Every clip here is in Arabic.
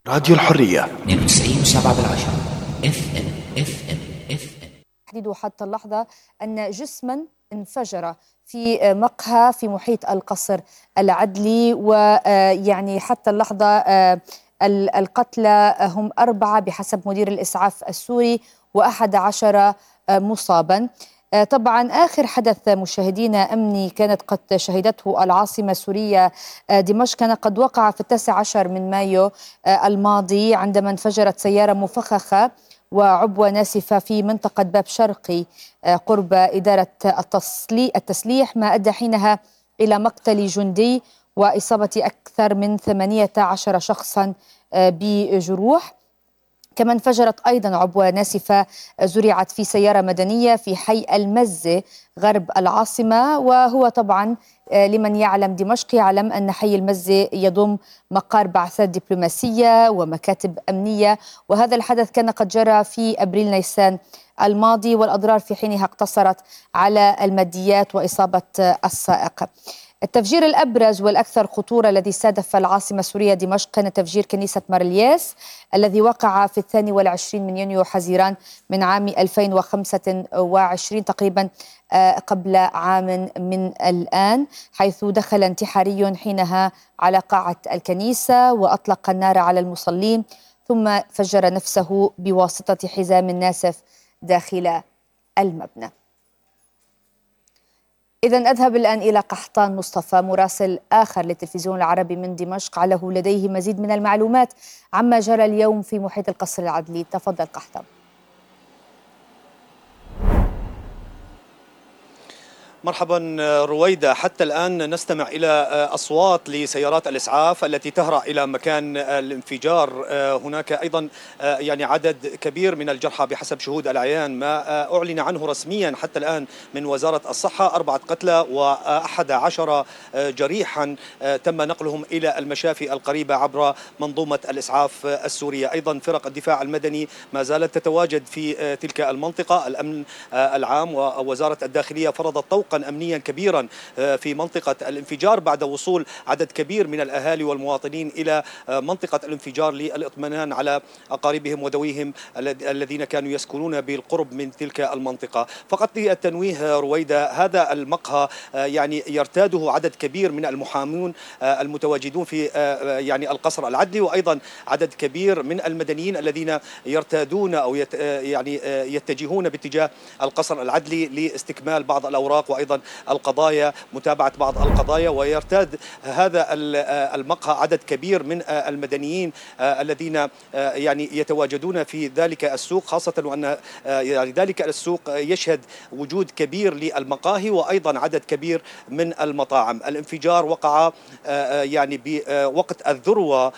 راديو الحرية 92.7 اف ام اف ام اف ام. تحديد حتى اللحظة أن جسما انفجر في مقهى في محيط القصر العدلي، ويعني حتى اللحظة القتلى هم 4 بحسب مدير الإسعاف السوري و11 مصابا. طبعا آخر حدث مشاهدينا أمني كانت قد شهدته العاصمة السورية دمشق كان قد وقع في 19 من مايو الماضي، عندما انفجرت سيارة مفخخة وعبوة ناسفة في منطقة باب شرقي قرب إدارة التسليح، ما أدى حينها إلى مقتل جندي وإصابة أكثر من 18 شخصا بجروح. كما انفجرت أيضا عبوة ناسفة زرعت في سيارة مدنية في حي المزة غرب العاصمة، وهو طبعا لمن يعلم دمشق يعلم أن حي المزة يضم مقار بعثات دبلوماسية ومكاتب أمنية، وهذا الحدث كان قد جرى في أبريل نيسان الماضي، والأضرار في حينها اقتصرت على الماديات وإصابة السائق. التفجير الأبرز والأكثر خطورة الذي استهدف العاصمة السورية دمشق كان تفجير كنيسة مارلياس الذي وقع في 22 من يونيو حزيران من عام 2025 تقريبا قبل عام من الآن، حيث دخل انتحاري حينها على قاعة الكنيسة وأطلق النار على المصلين ثم فجر نفسه بواسطة حزام ناسف داخل المبنى. إذن أذهب الآن إلى قحطان مصطفى مراسل آخر للتلفزيون العربي من دمشق، علّه لديه مزيد من المعلومات عما جرى اليوم في محيط القصر العدلي. تفضل قحطان. مرحبا رويدة، حتى الآن نستمع إلى أصوات لسيارات الإسعاف التي تهرع إلى مكان الانفجار. هناك أيضا يعني عدد كبير من الجرحى بحسب شهود العيان، ما أعلن عنه رسميا حتى الآن من وزارة الصحة 4 قتلى و11 جريحا تم نقلهم إلى المشافي القريبة عبر منظومة الإسعاف السورية. أيضا فرق الدفاع المدني ما زالت تتواجد في تلك المنطقة. الأمن العام ووزارة الداخلية فرضت طوقا أمنيا كبيرا في منطقة الانفجار بعد وصول عدد كبير من الأهالي والمواطنين إلى منطقة الانفجار للإطمئنان على أقاربهم وذويهم الذين كانوا يسكنون بالقرب من تلك المنطقة. فقط للتنويه رويدة، هذا المقهى يعني يرتاده عدد كبير من المحامون المتواجدون في يعني القصر العدلي، وأيضا عدد كبير من المدنيين الذين يرتادون أو يعني يتجهون باتجاه القصر العدلي لاستكمال بعض الأوراق وأيضا القضايا، متابعة بعض القضايا. ويرتاد هذا المقهى عدد كبير من المدنيين الذين يعني يتواجدون في ذلك السوق، خاصة وأن يعني ذلك السوق يشهد وجود كبير للمقاهي وأيضا عدد كبير من المطاعم. الانفجار وقع يعني بوقت الذروة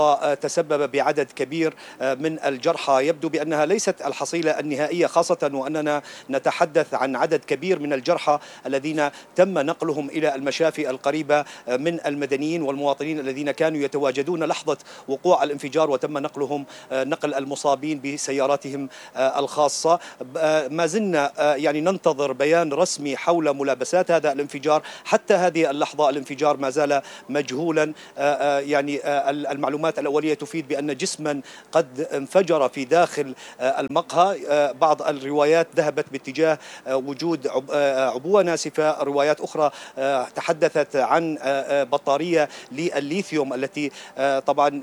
وتسبب بعدد كبير من الجرحى. يبدو بأنها ليست الحصيلة النهائية، خاصة وأننا نتحدث عن عدد كبير من الجرحى الذين تم نقلهم إلى المشافي القريبة من المدنيين والمواطنين الذين كانوا يتواجدون لحظة وقوع الانفجار، وتم نقلهم نقل المصابين بسياراتهم الخاصة. ما زلنا يعني ننتظر بيان رسمي حول ملابسات هذا الانفجار. حتى هذه اللحظة الانفجار ما زال مجهولا. يعني المعلومات الأولية تفيد بأن جسما قد انفجر في داخل المقهى. بعض الروايات ذهبت باتجاه وجود عبوة ناسفة، روايات أخرى تحدثت عن بطارية للليثيوم التي طبعا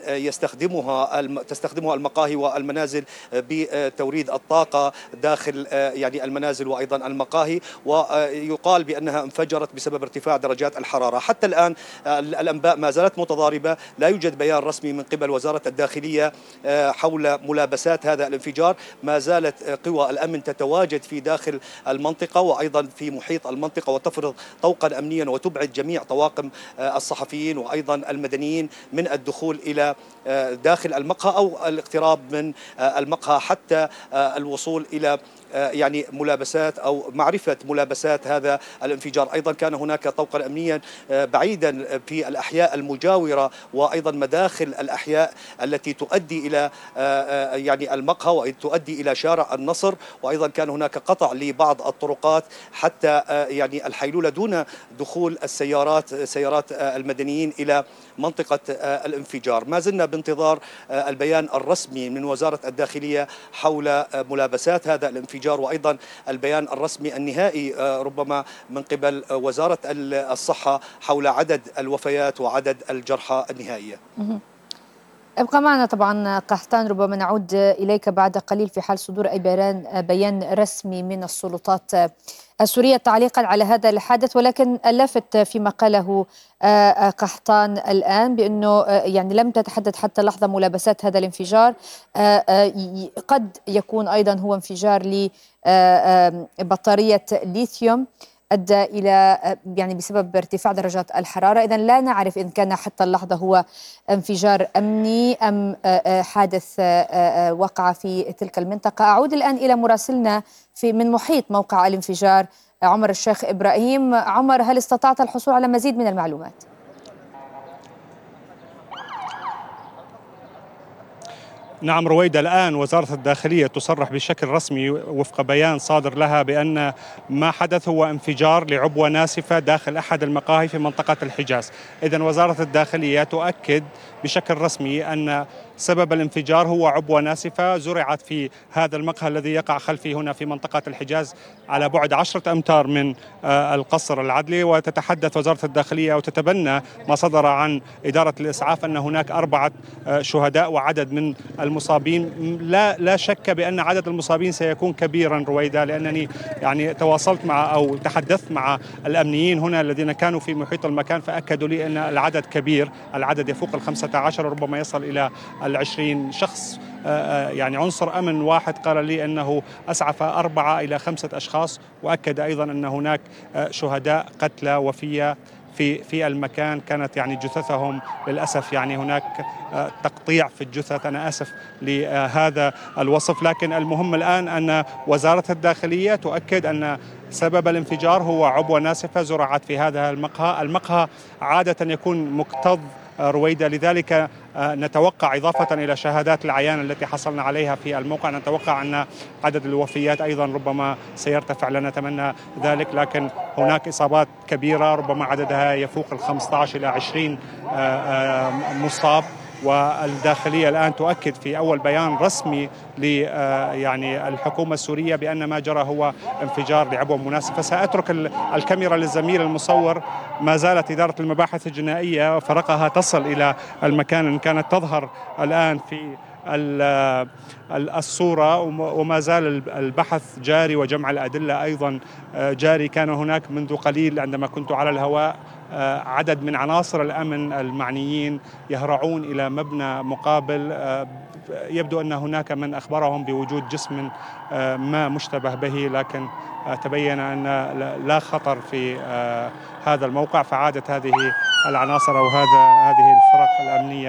تستخدمها المقاهي والمنازل بتوريد الطاقة داخل يعني المنازل وأيضا المقاهي، ويقال بأنها انفجرت بسبب ارتفاع درجات الحرارة. حتى الآن الأنباء ما زالت متضاربة، لا يوجد بيان رسمي من قبل وزارة الداخلية حول ملابسات هذا الانفجار. ما زالت قوى الأمن تتواجد في داخل المنطقة وأيضا في محيط المنطقة وتفرض طوقا أمنيا وتبعد جميع طواقم الصحفيين وأيضا المدنيين من الدخول إلى داخل المقهى أو الاقتراب من المقهى حتى الوصول إلى يعني ملابسات أو معرفة ملابسات هذا الانفجار. أيضا كان هناك طوقا أمنيا بعيدا في الأحياء المجاورة وأيضا مداخل الأحياء التي تؤدي إلى يعني المقهى وتؤدي إلى شارع النصر، وأيضا كان هناك قطع لبعض الطرقات حتى يعني الحيلولة دون دخول سيارات المدنيين إلى منطقة الانفجار. ما زلنا بانتظار البيان الرسمي من وزارة الداخلية حول ملابسات هذا الانفجار، وأيضا البيان الرسمي النهائي ربما من قبل وزارة الصحة حول عدد الوفيات وعدد الجرحى النهائية. ابقى معنا طبعا قحطان، ربما نعود إليك بعد قليل في حال صدور أي بيان رسمي من السلطات السورية تعليقا على هذا الحادث. ولكن اللافت فيما قاله قحطان الآن بأنه يعني لم تتحدد حتى لحظة ملابسات هذا الانفجار، قد يكون أيضا هو انفجار لبطارية ليثيوم أدى إلى يعني بسبب ارتفاع درجات الحرارة. إذن لا نعرف إن كان حتى اللحظة هو انفجار أمني أم حادث وقع في تلك المنطقة. أعود الآن إلى مراسلنا من محيط موقع الانفجار عمر الشيخ إبراهيم. عمر، هل استطعت الحصول على مزيد من المعلومات؟ نعم رويدة، الآن وزارة الداخلية تصرح بشكل رسمي وفق بيان صادر لها بأن ما حدث هو انفجار لعبوة ناسفة داخل أحد المقاهي في منطقة الحجاز. إذن وزارة الداخلية تؤكد بشكل رسمي أن سبب الانفجار هو عبوة ناسفة زرعت في هذا المقهى الذي يقع خلفي هنا في منطقة الحجاز على بعد 10 أمتار من القصر العدلي. وتتحدث وزارة الداخلية وتتبنى ما صدر عن إدارة الإسعاف أن هناك 4 شهداء وعدد من المصابين. لا شك بأن عدد المصابين سيكون كبيرا رويدة، لأنني يعني تواصلت مع أو تحدثت مع الأمنيين هنا الذين كانوا في محيط المكان، فأكدوا لي أن العدد كبير، العدد يفوق 15 وربما يصل إلى 20 شخص. يعني عنصر أمن واحد قال لي أنه أسعف 4 إلى 5 أشخاص، وأكد أيضا أن هناك شهداء قتلى وفية في المكان، كانت يعني جثثهم للأسف يعني هناك تقطيع في الجثث. أنا آسف لهذا الوصف، لكن المهم الآن أن وزارة الداخلية تؤكد أن سبب الانفجار هو عبوة ناسفة زرعت في هذا المقهى. المقهى عادة يكون مكتظ رويدة، لذلك نتوقع إضافة إلى شهادات العيان التي حصلنا عليها في الموقع، نتوقع أن عدد الوفيات أيضا ربما سيرتفع، لا نتمنى ذلك، لكن هناك إصابات كبيرة ربما عددها يفوق 15 إلى 20 مصاب. والداخلية الآن تؤكد في أول بيان رسمي يعني الحكومة السورية بأن ما جرى هو انفجار لعبوة مناسفة. سأترك الكاميرا للزميل المصور. ما زالت إدارة المباحث الجنائية فرقها تصل إلى المكان، إن كانت تظهر الآن في الصورة، وما زال البحث جاري وجمع الأدلة أيضا جاري. كان هناك منذ قليل عندما كنت على الهواء عدد من عناصر الأمن المعنيين يهرعون إلى مبنى مقابل، يبدو أن هناك من أخبرهم بوجود جسم ما مشتبه به، لكن تبين أن لا خطر في هذا الموقع، فعادت هذه العناصر أو هذه الفرق الأمنية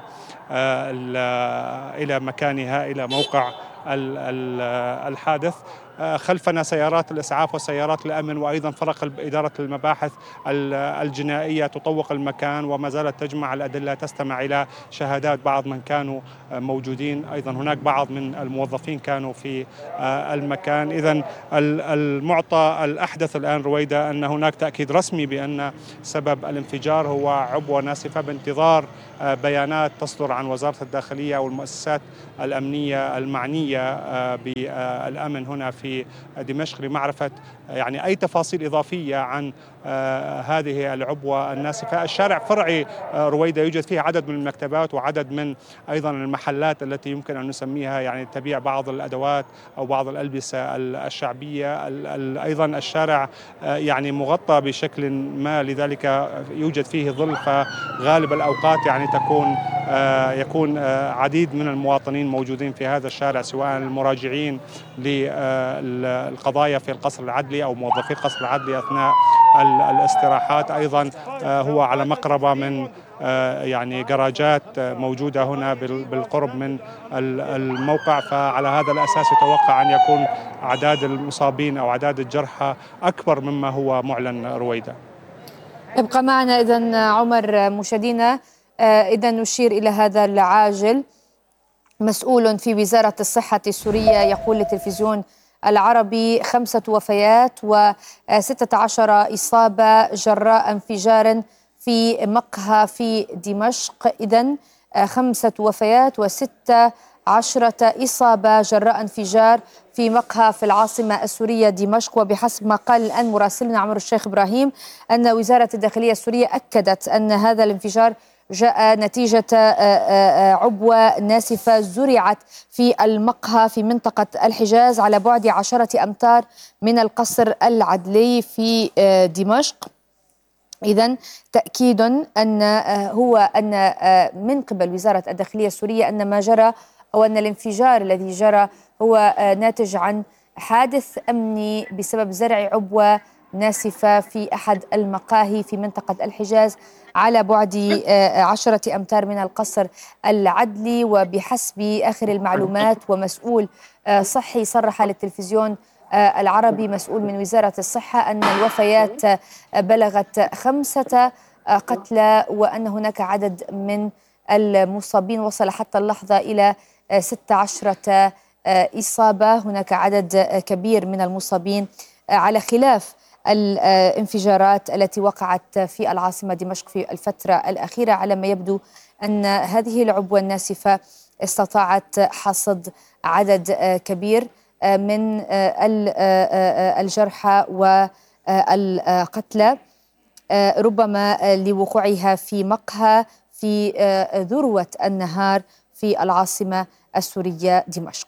إلى مكانها، إلى موقع الحادث. خلفنا سيارات الإسعاف وسيارات الأمن وأيضا فرق إدارة المباحث الجنائية تطوق المكان، وما زالت تجمع الأدلة، تستمع إلى شهادات بعض من كانوا موجودين. أيضا هناك بعض من الموظفين كانوا في المكان. إذن المعطى الأحدث الآن رويدة أن هناك تأكيد رسمي بأن سبب الانفجار هو عبوة ناسفة، بانتظار بيانات تصدر عن وزارة الداخلية والمؤسسات الأمنية المعنية بالأمن هنا في دمشق لمعرفة يعني أي تفاصيل إضافية عن هذه العبوة الناسفة. الشارع فرعي رويدة يوجد فيه عدد من المكتبات وعدد من أيضا المحلات التي يمكن أن نسميها يعني تبيع بعض الأدوات أو بعض الألبسة الشعبية. أيضا الشارع يعني مغطى بشكل ما، لذلك يوجد فيه ظل، فغالب الأوقات يعني تكون يكون عديد من المواطنين موجودين في هذا الشارع، سواء المراجعين للقضايا في القصر العدلي أو موظفي القصر العدلي أثناء الاستراحات. أيضا هو على مقربة من يعني جراجات موجودة هنا بالقرب من الموقع، فعلى هذا الأساس يتوقع أن يكون أعداد المصابين أو أعداد الجرحى أكبر مما هو معلن رويدة. ابقى معنا إذن عمر. مشاهدينا، إذا نشير إلى هذا العاجل. مسؤول في وزارة الصحة السورية يقول للتلفزيون العربي 5 وفيات و16 إصابة جراء انفجار في مقهى في دمشق. إذن 5 وفيات و16 إصابة جراء انفجار في مقهى في العاصمة السورية دمشق. وبحسب ما قال الآن مراسلنا عمر الشيخ إبراهيم أن وزارة الداخلية السورية أكدت أن هذا الانفجار جاء نتيجة عبوة ناسفة زرعت في المقهى في منطقة الحجاز على بعد 10 أمتار من القصر العدلي في دمشق. إذن تأكيد أن من قبل وزارة الداخلية السورية أن ما جرى أو أن الانفجار الذي جرى هو ناتج عن حادث أمني بسبب زرع عبوة ناسفة في أحد المقاهي في منطقة الحجاز على بعد 10 أمتار من القصر العدلي. وبحسب آخر المعلومات ومسؤول صحي صرح للتلفزيون العربي مسؤول من وزارة الصحة أن الوفيات بلغت 5 قتلى وأن هناك عدد من المصابين وصل حتى اللحظة إلى 16 إصابة. هناك عدد كبير من المصابين على خلاف الانفجارات التي وقعت في العاصمة دمشق في الفترة الأخيرة. على ما يبدو أن هذه العبوة الناسفة استطاعت حصد عدد كبير من الجرحى والقتلى، ربما لوقوعها في مقهى في ذروة النهار في العاصمة السورية دمشق.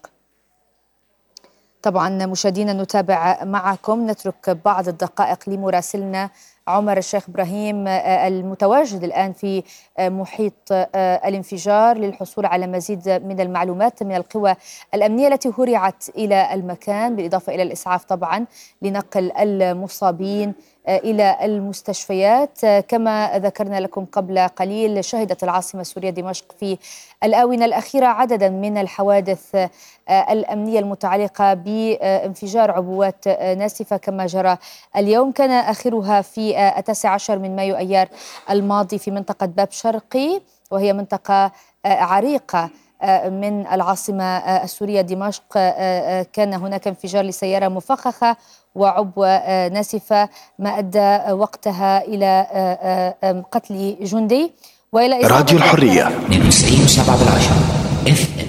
طبعا مشاهدينا نتابع معكم، نترك بعض الدقائق لمراسلنا عمر الشيخ إبراهيم المتواجد الآن في محيط الانفجار للحصول على مزيد من المعلومات من القوى الأمنية التي هرعت إلى المكان، بالإضافة إلى الإسعاف طبعا لنقل المصابين إلى المستشفيات. كما ذكرنا لكم قبل قليل شهدت العاصمة السورية دمشق في الآونة الأخيرة عددا من الحوادث الأمنية المتعلقة بانفجار عبوات ناسفة كما جرى اليوم. كان آخرها في 19 من مايو أيار الماضي في منطقة باب شرقي، وهي منطقة عريقة من العاصمة السورية دمشق. كان هناك انفجار لسيارة مفخخة وعبوة ناسفة ما أدى وقتها إلى قتل جندي وإلى راديو الحرية 92.7 FM.